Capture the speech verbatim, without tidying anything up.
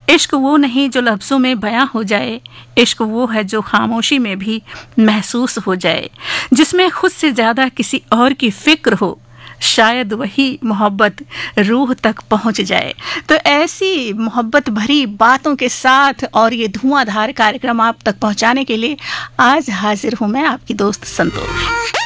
इश्क वो नहीं जो लफ्ज़ों में बयां हो जाए, इश्क वो है जो खामोशी में भी महसूस हो जाए, जिसमें खुद से ज़्यादा किसी और की फिक्र हो, शायद वही मोहब्बत रूह तक पहुंच जाए। तो ऐसी मोहब्बत भरी बातों के साथ और ये धुआंधार कार्यक्रम आप तक पहुंचाने के लिए आज हाजिर हूं मैं, आपकी दोस्त संतोष।